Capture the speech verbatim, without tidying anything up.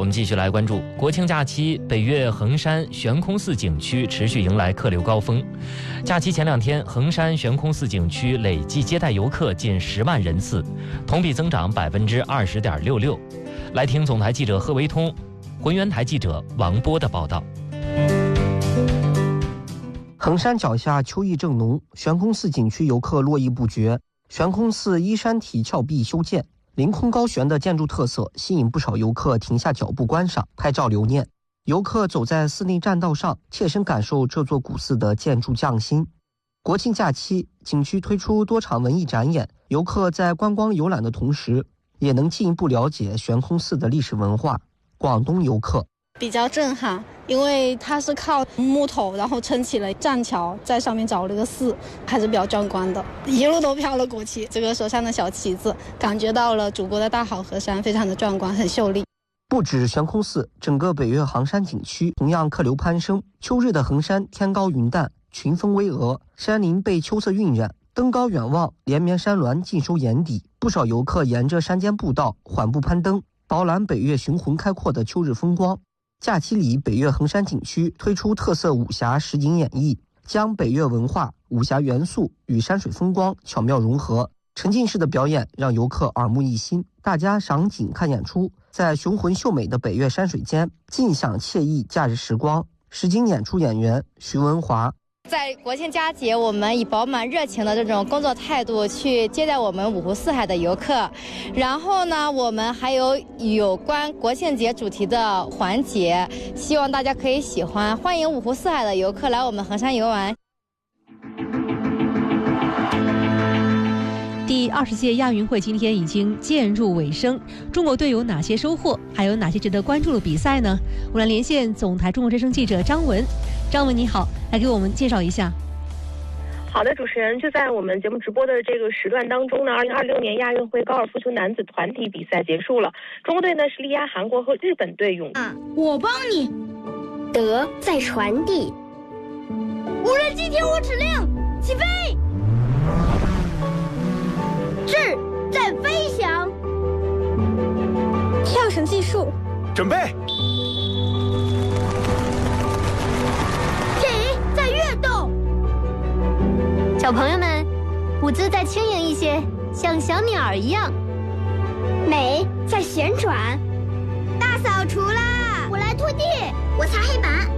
们继续来关注国庆假期，北岳衡山悬空寺景区持续迎来客流高峰。假期前两天，衡山悬空寺景区累计接待游客近十万人次，同比增长百分之二十点六六。来听总台记者贺维通、浑源台记者王波的报道。 衡山脚下秋意正浓，悬空寺景区游客络绎不绝。悬空寺依山体峭壁修建，凌空高悬的建筑特色吸引不少游客停下脚步观赏、拍照留念。游客走在寺内栈道上，切身感受这座古寺的建筑匠心。国庆假期，景区推出多场文艺展演，游客在观光游览的同时，也能进一步了解悬空寺的历史文化。广东游客比较震撼，因为它是靠木头然后撑起了栈桥，在上面找了个寺，还是比较壮观的。一路都飘了国旗，这个手上的小旗子，感觉到了祖国的大好河山，非常的壮观，很秀丽。 不止悬空寺，整个北岳衡山景区同样客流攀升。秋日的衡山天高云淡，群峰巍峨，山林被秋色晕染，登高远望，连绵山峦尽收眼底。不少游客沿着山间步道缓步攀登，饱览北岳雄浑开阔的秋日风光。假期里，北岳衡山景区推出特色武侠实景演绎，将北岳文化、武侠元素与山水风光巧妙融合。沉浸式的表演让游客耳目一新，大家赏景看演出，在雄浑秀美的北岳山水间尽享惬意假日时光。实景演出演员徐文华。 在国庆佳节，我们以饱满热情的这种工作态度去接待我们五湖四海的游客。然后呢，我们还有有关国庆节主题的环节，希望大家可以喜欢，欢迎五湖四海的游客来我们衡山游玩。 第二十届亚运会今天已经渐入尾声，中国队有哪些收获？还有哪些值得关注的比赛呢？我们来连线总台中国之声记者张文。张文你好，来给我们介绍一下。 好的，主持人，就在我们节目直播的这个时段当中呢，二零二六年亚运会高尔夫球男子团体比赛结束了，中国队呢是力压韩国和日本队勇啊，我帮你。 德在传递。 无人机听我指令，起飞。智在飞翔。 跳绳技术。 准备。 小朋友们，舞姿再轻盈一些，像小鸟儿一样。美在旋转。 大扫除啦！ 我来拖地， 我擦黑板。